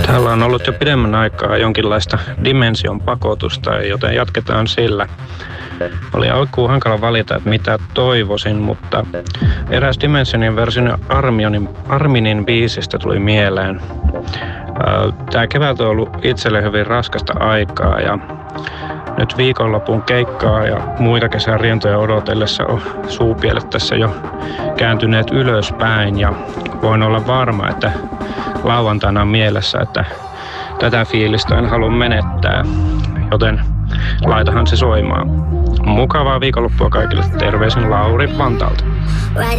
Täällä on ollut jo pidemmän aikaa jonkinlaista dimension pakotusta, joten jatketaan sillä. Oli alkuun hankala valita, että mitä toivoisin, mutta eräs Dimensionin versio Arminin biisistä tuli mieleen. Tämä kevät on ollut itselle hyvin raskasta aikaa ja nyt viikonlopun keikkaa ja muita kesän rientoja odotellessa on suupielet tässä jo kääntyneet ylöspäin ja voin olla varma, että lauantaina on mielessä, että tätä fiilistä en halua menettää, joten laitahan se soimaan. Mukavaa viikonloppua kaikille. Terveisin Lauri Vantaalta.